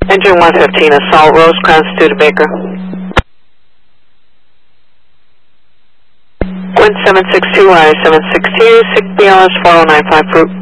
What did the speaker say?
Engine 115, Assault, Rosecrans, Studebaker. Wind 762, I 762, 6 BLS 4095 route.